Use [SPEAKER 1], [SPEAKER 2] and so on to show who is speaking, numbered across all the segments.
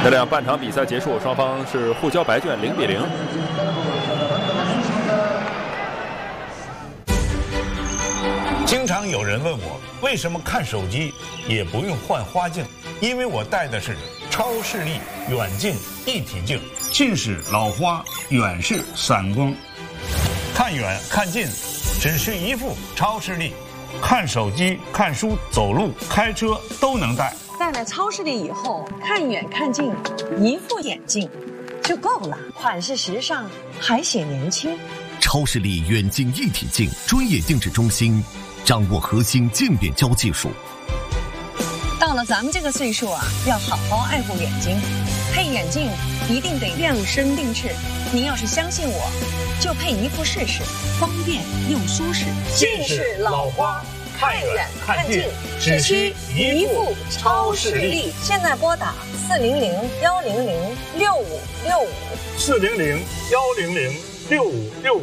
[SPEAKER 1] 这辆半场比赛结束，双方是互交白卷，0-0。
[SPEAKER 2] 经常有人问我，为什么看手机也不用换花镜？因为我戴的是超视力远近一体镜，近视老花，远视散光，看远看近，只需一副超视力，看手机、看书、走路、开车都能戴。
[SPEAKER 3] 戴了超视力以后，看远看近，一副眼镜就够了，款式时尚，还显年轻。
[SPEAKER 4] 超视力远近一体镜专业定制中心，掌握核心渐变焦技术。
[SPEAKER 3] 到了咱们这个岁数啊，要好好爱护眼睛，配眼镜一定得量身定制。您要是相信我，就配一副试试，方便又舒适。
[SPEAKER 2] 近视老花，看远看近，只需一副超视力。
[SPEAKER 3] 现在拨打
[SPEAKER 2] 400-100-6565，400-100-6565。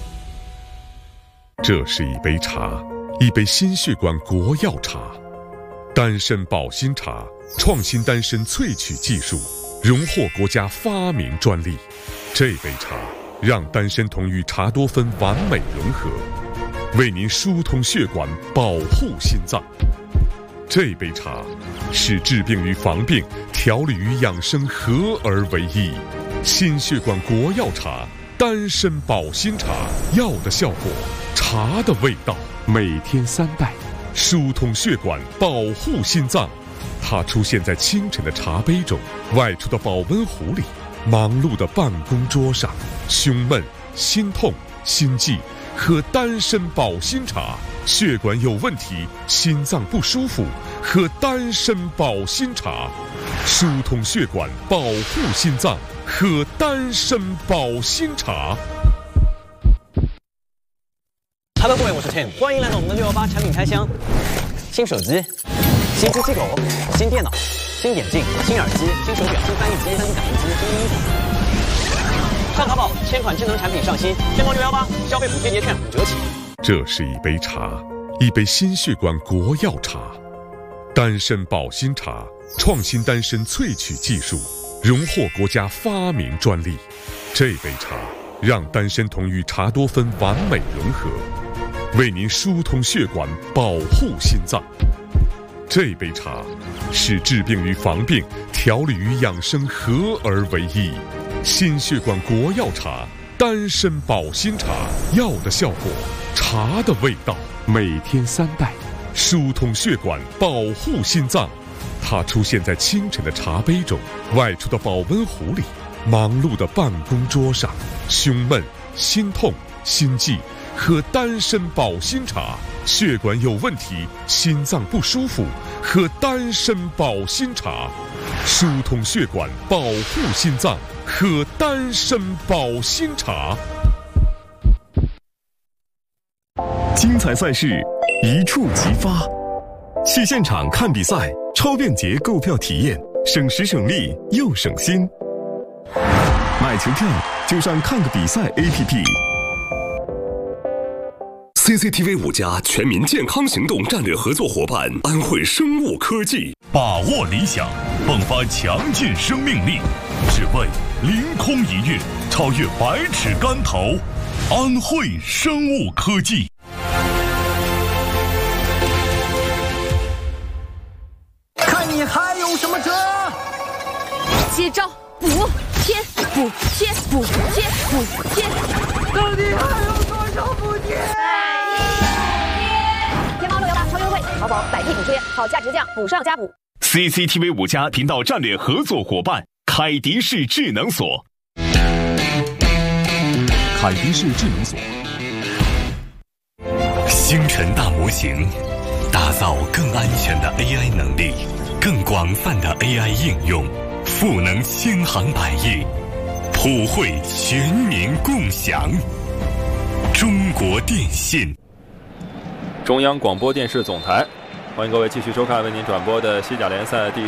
[SPEAKER 5] 这是一杯茶，一杯心血管国药茶，丹参保心茶，创新丹参萃取技术，荣获国家发明专利。这杯茶让丹参酮与茶多酚完美融合，为您疏通血管，保护心脏。这杯茶使治病与防病、调理与养生合而为一。心血管国药茶，丹参保心茶，药的效果，茶的味道。每天3袋，疏通血管，保护心脏。它出现在清晨的茶杯中，外出的保温壶里，忙碌的办公桌上。胸闷、心痛、心悸，喝丹参保心茶。血管有问题，心脏不舒服，喝丹参保心茶。疏通血管，保护心脏，喝丹参保心茶。
[SPEAKER 6] Hello， 各位，我是 Tim， 欢迎来到我们的618产品开箱。新手机、新机器狗、新电脑、新眼镜、新耳机、新手表、新翻译机、3D 打印机、新衣服。上淘宝，1000款智能产品上新，天猫618消费补贴节券5折起。
[SPEAKER 5] 这是一杯茶，一杯心血管国药茶，丹参保心茶，创新丹参萃取技术，荣获国家发明专利。这杯茶让丹参酮与茶多酚完美融合，为您疏通血管，保护心脏。这杯茶使治病与防病、调理与养生合而为一。心血管国药茶，丹参保心茶，药的效果，茶的味道。每天3袋，疏通血管，保护心脏。它出现在清晨的茶杯中，外出的保温壶里，忙碌的办公桌上。胸闷、心痛、心悸，喝丹参保心茶。血管有问题，心脏不舒服，喝丹参保心茶。疏通血管，保护心脏，喝丹参保心茶。
[SPEAKER 7] 精彩赛事一触即发，去现场看比赛，超便捷购票体验，省时省力又省心。买球票就上看个比赛 APP。CCTV 5家全民健康行动战略合作伙伴安慧生物科技，
[SPEAKER 8] 把握理想，迸发强劲生命力，只为凌空一跃，超越百尺竿头。安慧生物科技。
[SPEAKER 9] 看你还有什么辙？
[SPEAKER 10] 接招，补贴，补贴，补贴，补贴，
[SPEAKER 9] 到底还有多少补贴？
[SPEAKER 10] 天猫618超优惠，淘宝100币补贴，好价直降，补上加补。
[SPEAKER 8] CCTV 5家频道战略合作伙伴凯迪仕智能锁。
[SPEAKER 7] 凯迪仕智能锁。
[SPEAKER 11] 星辰大模型，打造更安全的 AI 能力，更广泛的 AI 应用，赋能千行百业，普惠全民共享。中国电信。
[SPEAKER 1] 中央广播电视总台，欢迎各位继续收看为您转播的西甲联赛第